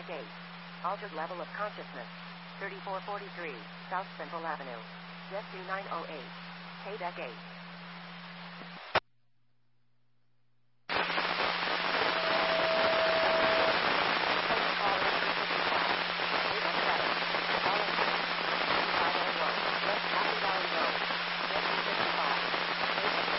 Deck 8. Altered level of consciousness. 3443, South Central Avenue. Jet 2908. K Deck 8.